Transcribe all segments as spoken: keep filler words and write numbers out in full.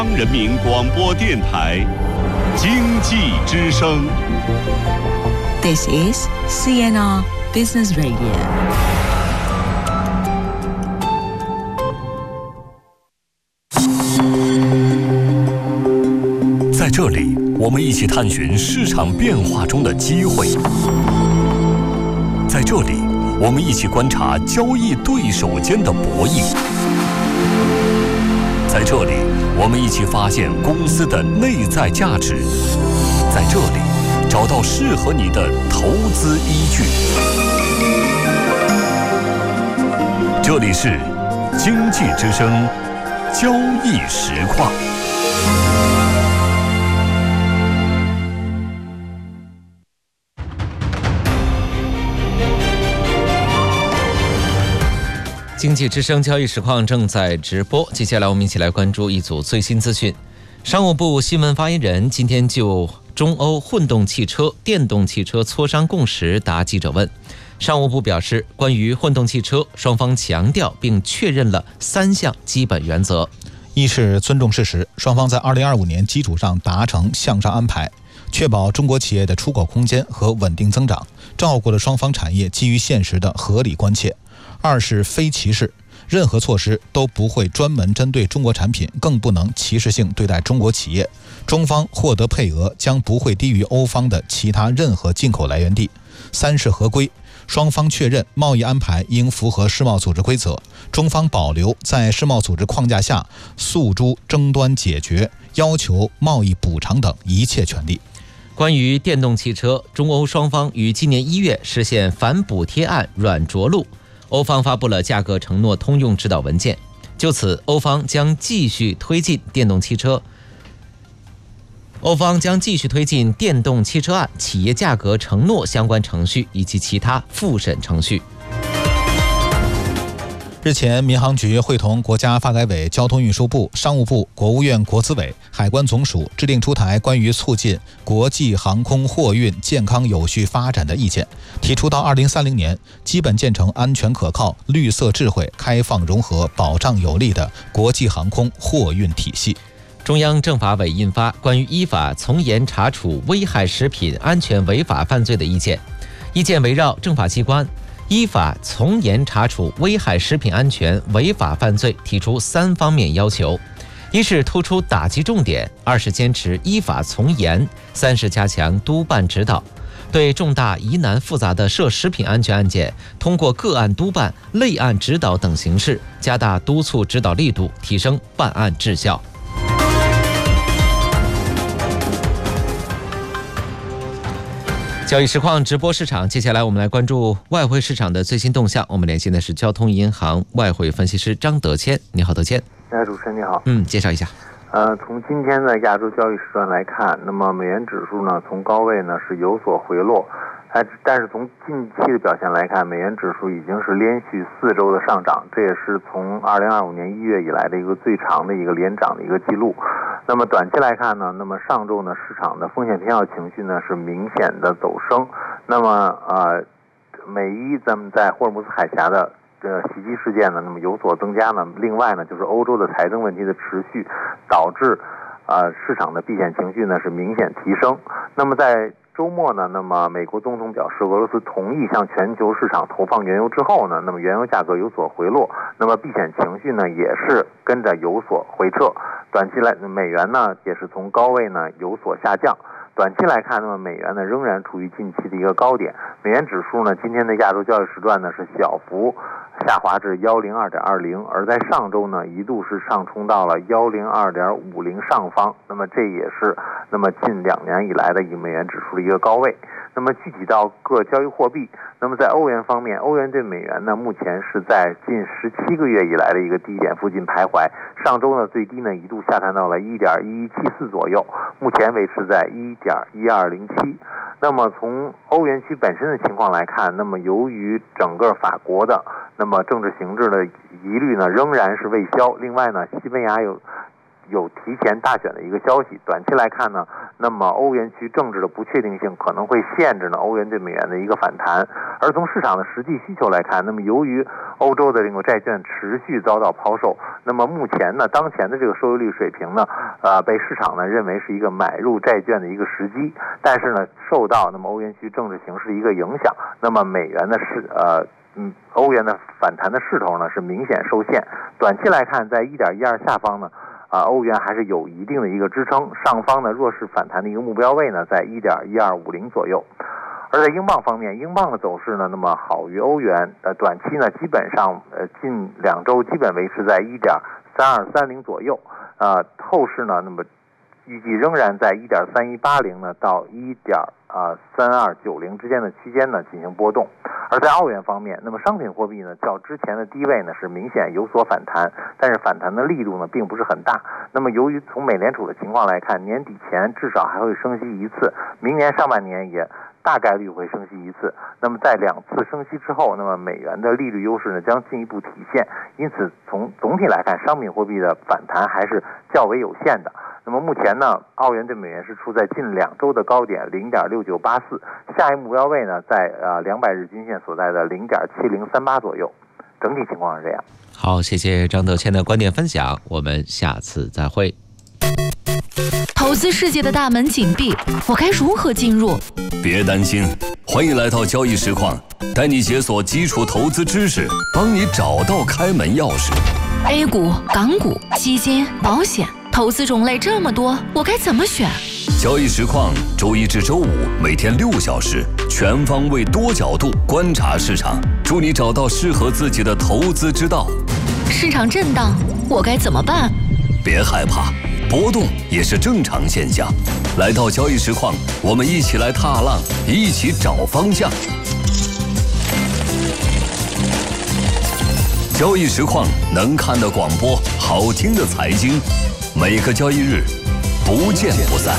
人民广播电台经济之声。 This is C N R Business Radio。 在这里，我们一起探寻市场变化中的机会。在这里，我们一起观察交易对手间的博弈。在这里，我们一起发现公司的内在价值。在这里，找到适合你的投资依据。这里是经济之声交易实况。 经济之声交易实况正在直播，接下来我们一起来关注一组最新资讯。商务部新闻发言人今天就中欧混动汽车、电动汽车磋商共识答记者问。商务部表示，关于混动汽车，双方强调并确认了三项基本原则： 一是尊重事实，双方在二零二五年基础上达成向上安排，确保中国企业的出口空间和稳定增长，照顾了双方产业基于现实的合理关切。二是非歧视，任何措施都不会专门针对中国产品，更不能歧视性对待中国企业。中方获得配额将不会低于欧方的其他任何进口来源地。三是合规，双方确认贸易安排应符合世贸组织规则，中方保留在世贸组织框架下诉诸争端解决、要求贸易补偿等一切权利。 关于电动汽车，中欧双方于今年一月实现反补贴案软着陆。欧方发布了价格承诺通用指导文件，就此，欧方将继续推进电动汽车。欧方将继续推进电动汽车案企业价格承诺相关程序以及其他复审程序。 日前，民航局会同国家发改委、交通运输部、商务部、国务院国资委、海关总署制定出台关于促进国际航空货运健康有序发展的意见，提出到二零三零年基本建成安全可靠、绿色智慧、开放融合、保障有力的国际航空货运体系。 中央政法委印发关于依法从严查处危害食品安全违法犯罪的意见，意见围绕政法机关依法从严查处危害食品安全违法犯罪提出三方面要求：一是突出打击重点，二是坚持依法从严，三是加强督办指导。对重大疑难复杂的涉食品安全案件，通过个案督办、类案指导等形式，加大督促指导力度，提升办案质效。交易实况直播市场，接下来我们来关注外汇市场的最新动向。我们连线的是交通银行外汇分析师张德谦。你好，德谦。 哎，主持人你好。 嗯，介绍一下。 呃，从今天的亚洲交易时段来看，那么美元指数呢从高位呢是有所回落，但但是从近期的表现来看，美元指数已经是连续四周的上涨，这也是从二零二五年一月以来的一个最长的一个连涨的一个记录。那么短期来看呢，那么上周呢市场的风险偏好情绪呢是明显的走升，那么呃美伊咱们在霍尔木兹海峡的呃袭击事件呢，那么有所增加呢。另外呢，就是欧洲的财政问题的持续，导致呃市场的避险情绪呢是明显提升。那么在周末呢，那么美国总统表示，俄罗斯同意向全球市场投放原油之后呢，那么原油价格有所回落，那么避险情绪呢也是跟着有所回撤。短期来，美元呢也是从高位呢有所下降。短期来看，那么美元呢仍然处于近期的一个高点。美元指数呢今天的亚洲交易时段呢是小幅下滑至一零二点二零，而在上周呢一度是上冲到了一零二点五零上方，那么这也是那么近两年以来的一个美元指数的一个高位。那么具体到各交易货币，那么在欧元方面，欧元对美元呢目前是在近十七个月以来的一个低点附近徘徊，上周呢最低呢一度下探到了一点一一七四左右，目前维持在一点一二零七。那么从欧元区本身的情况来看，那么由于整个法国的那么政治形势的疑虑呢仍然是未消，另外呢西班牙有有提前大选的一个消息。短期来看呢，那么欧元区政治的不确定性可能会限制呢欧元对美元的一个反弹。而从市场的实际需求来看，那么由于欧洲的这个债券持续遭到抛售，那么目前呢，当前的这个收益率水平呢，呃，被市场呢认为是一个买入债券的一个时机。但是呢，受到那么欧元区政治形势的一个影响，那么美元的是呃。嗯，欧元的反弹的势头呢是明显受限。短期来看，在一点一二下方呢，啊，欧元还是有一定的一个支撑。上方呢，弱势反弹的一个目标位呢，在一点一二五零左右。而在英镑方面，英镑的走势呢，那么好于欧元。呃，短期呢，基本上呃近两周基本维持在一点三二三零左右。呃，后市呢，那么预计仍然在一点三一八零呢到一点啊三二九零之间的区间呢进行波动。而在澳元方面，那么商品货币呢较之前的低位呢是明显有所反弹，但是反弹的力度呢并不是很大。那么由于从美联储的情况来看，年底前至少还会升息一次，明年上半年也大概率会升息一次。那么在两次升息之后，那么美元的利率优势呢将进一步体现。因此从总体来看，商品货币的反弹还是较为有限的。那么目前呢，澳元对美元是处在近两周的高点零点六九八四，下一目标位呢在呃两百日均线所在的零点七零三八左右。整体情况是这样。 好，谢谢张德谦的观点分享，我们下次再会。 投资世界的大门紧闭，我该如何进入？ 别担心，欢迎来到交易实况，带你解锁基础投资知识，帮你找到开门钥匙。 A 股、港股、基金、保险，投资种类这么多，我该怎么选？ 交易实况周一至周五每天六小时，全方位多角度观察市场，助你找到适合自己的投资之道。 市场震荡，我该怎么办？ 别害怕，波动也是正常现象。来到交易实况，我们一起来踏浪，一起找方向。交易实况能看的广播，好听的财经，每个交易日不见不散。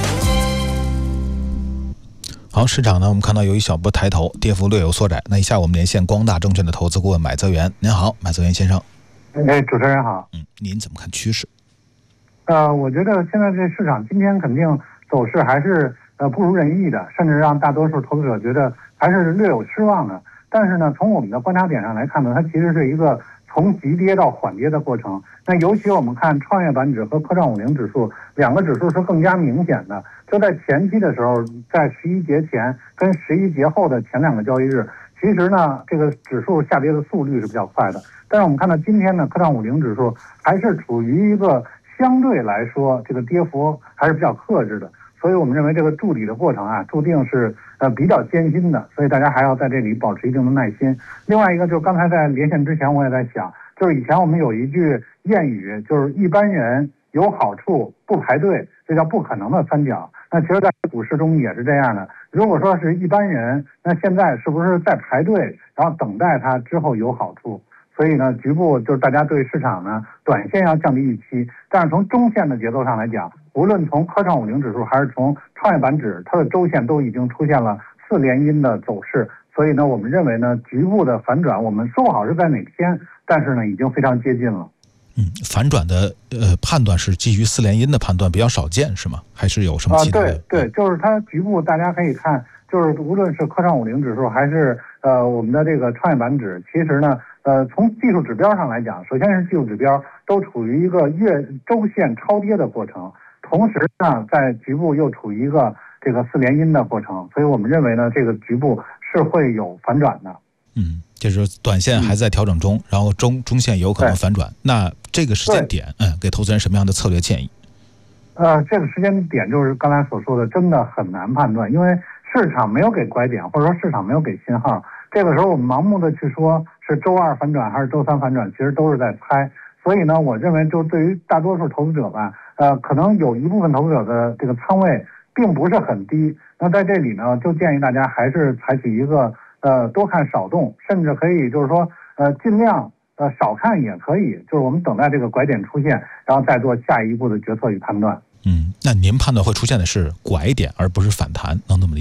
好，市场呢，我们看到有一小波抬头，跌幅略有缩窄。那以下我们连线光大证券的投资顾问买泽元。您好，买泽元先生。 哎，主持人好。 嗯，您怎么看趋势？ 呃，我觉得现在这市场今天肯定走势还是呃不如人意的，甚至让大多数投资者觉得还是略有失望的。但是呢，从我们的观察点上来看呢，它其实是一个从急跌到缓跌的过程。那尤其我们看创业板指和科创五零指数两个指数是更加明显的。就在前期的时候，在十一节前跟十一节后的前两个交易日，其实呢这个指数下跌的速率是比较快的。但是我们看到今天呢，科创五零指数还是处于一个相对来说这个跌幅还是比较克制的。所以我们认为这个筑底的过程啊，注定是呃比较艰辛的，所以大家还要在这里保持一定的耐心。另外一个就是刚才在连线之前我也在想，就是以前我们有一句谚语，就是一般人有好处不排队，这叫不可能的三角。那其实在股市中也是这样的，如果说是一般人，那现在是不是在排队，然后等待它之后有好处？所以呢，局部就是大家对市场呢短线要降低预期，但是从中线的节奏上来讲，无论从科创五零指数还是从创业板指，它的周线都已经出现了四连阴的走势。所以呢，我们认为呢，局部的反转，我们说不好是在哪天，但是呢，已经非常接近了。 嗯，反转的呃判断是基于四连阴的判断比较少见是吗？还是有什么其他的？ 啊，对对，就是它局部大家可以看，就是无论是科创五零指数还是呃我们的这个创业板指，其实呢。呃，从技术指标上来讲，首先是技术指标都处于一个月周线超跌的过程，同时呢，在局部又处于一个这个四连阴的过程，所以我们认为呢，这个局部是会有反转的。 嗯，就是短线还在调整中，嗯、然后中中线有可能反转。那这个时间点，嗯，给投资人什么样的策略建议？ 呃，这个时间点就是刚才所说的，真的很难判断，因为市场没有给拐点，或者说市场没有给信号。这个时候我们盲目的去说是周二反转还是周三反转，其实都是在猜。所以呢，我认为就对于大多数投资者吧，呃，可能有一部分投资者的这个仓位并不是很低。那在这里呢，就建议大家还是采取一个呃多看少动，甚至可以就是说呃尽量呃少看也可以，就是我们等待这个拐点出现，然后再做下一步的决策与判断。 嗯，那您判断会出现的是拐点而不是反弹，能这么理解？